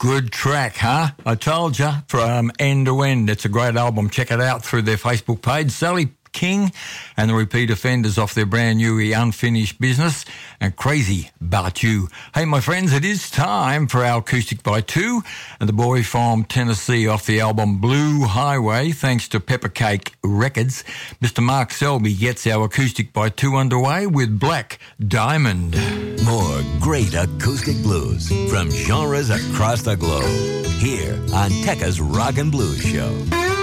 Good track, huh? I told you, from end to end. It's a great album. Check it out through their Facebook page. Sally King and the Repeat Offenders off their brand new Unfinished Business and Crazy About You. Hey, my friends, it is time for our Acoustic by Two and the boy from Tennessee off the album Blue Highway, thanks to Pepper Cake Records. Mr. Mark Selby gets our Acoustic by Two underway with Black Diamond. More great acoustic blues from genres across the globe here on Tekka's Rock and Blues Show.